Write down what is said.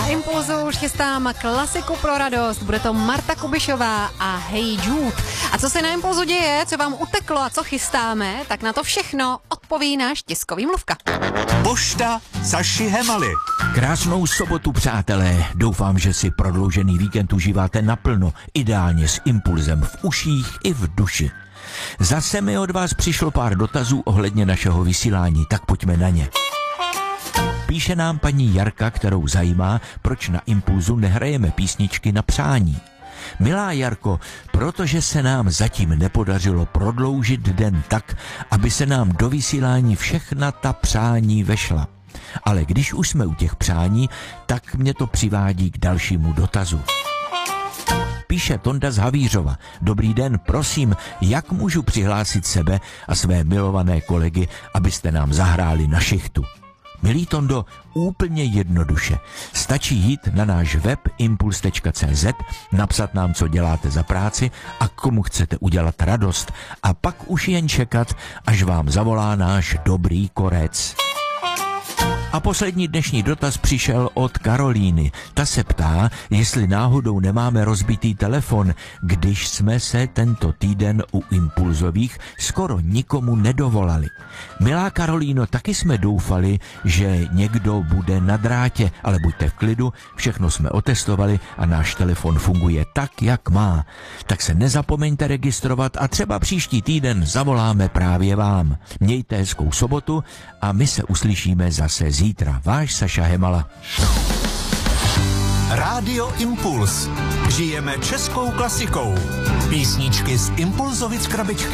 Impulzu už chystám klasiku pro radost. Bude to Marta Kubišová a Hey Jude. A co se na Impulzu děje, co vám uteklo a co chystáme, tak na to všechno odpoví náš tiskový mluvka. Pošta Saši Hemaly. Krásnou sobotu, přátelé. Doufám, že si prodloužený víkend užíváte naplno, ideálně s Impulzem v uších i v duši. Zase mi od vás přišlo pár dotazů ohledně našeho vysílání, tak pojďme na ně. Píše nám paní Jarka, kterou zajímá, proč na Impulzu nehrajeme písničky na přání. Milá Jarko, protože se nám zatím nepodařilo prodloužit den tak, aby se nám do vysílání všechna ta přání vešla. Ale když už jsme u těch přání, tak mě to přivádí k dalšímu dotazu. Píše Tonda z Havířova. Dobrý den, prosím, jak můžu přihlásit sebe a své milované kolegy, abyste nám zahráli na šichtu? Milý Tondo, úplně jednoduše. Stačí jít na náš web impuls.cz, napsat nám, co děláte za práci a komu chcete udělat radost a pak už jen čekat, až vám zavolá náš dobrý korec. A poslední dnešní dotaz přišel od Karolíny. Ta se ptá, jestli náhodou nemáme rozbitý telefon, když jsme se tento týden u Impulzových skoro nikomu nedovolali. Milá Karolíno, taky jsme doufali, že někdo bude na drátě, ale buďte v klidu, všechno jsme otestovali a náš telefon funguje tak, jak má. Tak se nezapomeňte registrovat a třeba příští týden zavoláme právě vám. Mějte hezkou sobotu a my se uslyšíme zase zítra. Váš Saša Hemala. Rádio Impuls. Žijeme českou klasikou. Písničky z Impulzovic krabičky.